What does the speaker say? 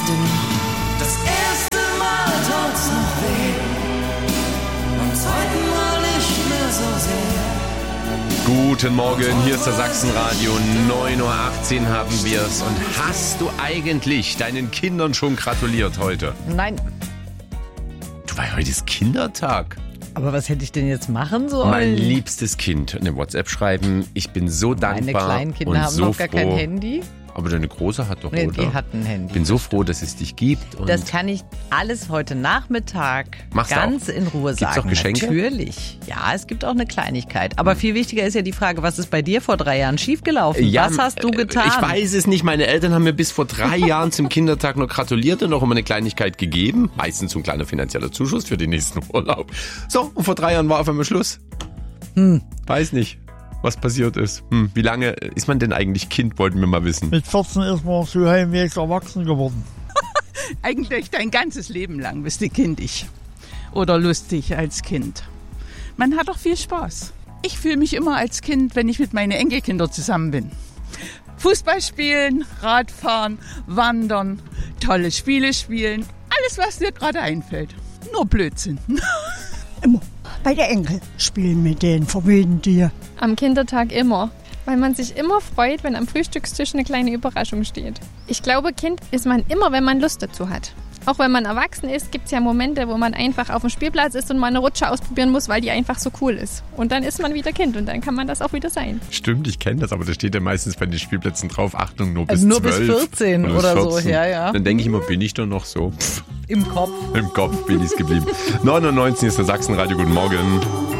weißt du nie. Das erste Mal tut's noch weh, beim zweiten Mal nicht mehr so sehr. Guten Morgen, hier ist der Sachsenradio, 9.18 Uhr haben wir's. Und hast du eigentlich deinen Kindern schon gratuliert heute? Nein. Du, weil heute ist Kindertag. Aber was hätte ich denn jetzt machen sollen? Mein liebstes Kind, eine WhatsApp schreiben. Ich bin so dankbar. Meine Kleinkinder und haben so noch gar froh. kein Handy. Aber deine Große hat doch, Nee, oder? die hat ein Handy. Ich bin so froh, dass es dich gibt. Und Das kann ich alles heute Nachmittag Machst du ganz auch? in Ruhe Gibt's sagen. auch Geschenke? Natürlich. Ja, es gibt auch eine Kleinigkeit. Aber viel wichtiger ist ja die Frage, was ist bei dir vor 3 Jahren schiefgelaufen? Was hast du getan? Ich weiß es nicht. Meine Eltern haben mir bis vor 3 Jahren zum Kindertag noch gratuliert und noch immer eine Kleinigkeit gegeben. Meistens so ein kleiner finanzieller Zuschuss für den nächsten Urlaub. So, und vor 3 Jahren war auf einmal Schluss. Weiß nicht, was passiert ist. Wie lange ist man denn eigentlich Kind, wollten wir mal wissen. Mit 14 ist man so halbwegs erwachsen geworden. Eigentlich dein ganzes Leben lang bist du kindisch oder lustig als Kind. Man hat doch viel Spaß. Ich fühle mich immer als Kind, wenn ich mit meinen Enkelkindern zusammen bin. Fußball spielen, Radfahren, wandern, tolle Spiele spielen, alles was dir gerade einfällt. Nur Blödsinn. Immer. Bei der Enkel spielen mit denen, verwöhnen die. Am Kindertag immer, weil man sich immer freut, wenn am Frühstückstisch eine kleine Überraschung steht. Ich glaube, Kind ist man immer, wenn man Lust dazu hat. Auch wenn man erwachsen ist, gibt es ja Momente, wo man einfach auf dem Spielplatz ist und mal eine Rutsche ausprobieren muss, weil die einfach so cool ist. Und dann ist man wieder Kind und dann kann man das auch wieder sein. Stimmt, ich kenne das, aber da steht ja meistens bei den Spielplätzen drauf, Achtung, nur bis Also nur 12. bis 14 bis oder so, 14. ja. Dann denke ich immer, bin ich doch noch so? Im Kopf. Im Kopf bin ich's geblieben. 9.19 Uhr ist der Sachsenradio, guten Morgen.